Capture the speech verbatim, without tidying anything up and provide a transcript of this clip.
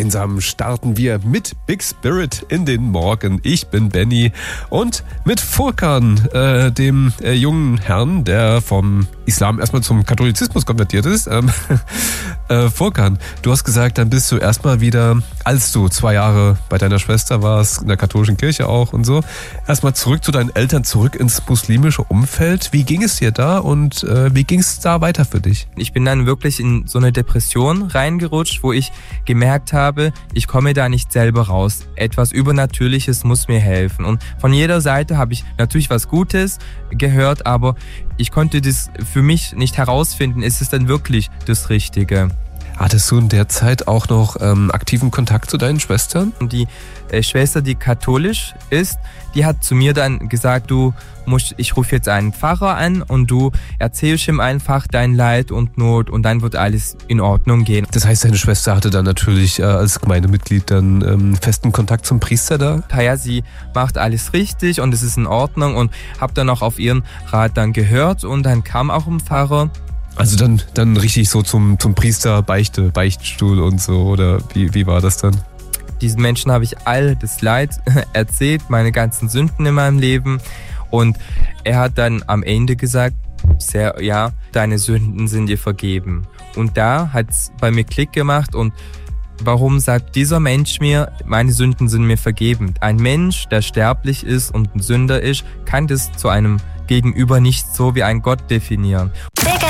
gemeinsam starten wir mit Big Spirit in den Morgen. Ich bin Benny und mit Furkan, äh, dem äh, jungen Herrn, der vom Islam erstmal zum Katholizismus konvertiert ist. Ähm, äh, Furkan, du hast gesagt, dann bist du erstmal wieder, als du zwei Jahre bei deiner Schwester warst, in der katholischen Kirche auch und so, erstmal zurück zu deinen Eltern, zurück ins muslimische Umfeld. Wie ging es dir da und äh, wie ging es da weiter für dich? Ich bin dann wirklich in so eine Depression reingerutscht, wo ich gemerkt habe, ich komme da nicht selber raus. Etwas Übernatürliches muss mir helfen. Und von jeder Seite habe ich natürlich was Gutes gehört, aber ich konnte das für mich nicht herausfinden, ist es denn wirklich das Richtige? Hattest du in der Zeit auch noch ähm, aktiven Kontakt zu deinen Schwestern? Die äh, Schwester, die katholisch ist, die hat zu mir dann gesagt, du musst, ich rufe jetzt einen Pfarrer an und du erzählst ihm einfach dein Leid und Not und dann wird alles in Ordnung gehen. Das heißt, deine Schwester hatte dann natürlich äh, als Gemeindemitglied dann ähm, festen Kontakt zum Priester da? Ja, sie macht alles richtig und es ist in Ordnung und habe dann auch auf ihren Rat dann gehört und dann kam auch ein Pfarrer. Also dann, dann richtig so zum, zum Priester, Beichte, Beichtstuhl und so, oder wie, wie war das dann? Diesen Menschen habe ich all das Leid erzählt, meine ganzen Sünden in meinem Leben. Und er hat dann am Ende gesagt, sehr, ja, deine Sünden sind dir vergeben. Und da hat es bei mir Klick gemacht und warum sagt dieser Mensch mir, meine Sünden sind mir vergeben? Ein Mensch, der sterblich ist und ein Sünder ist, kann das zu einem Gegenüber nicht so wie ein Gott definieren. Big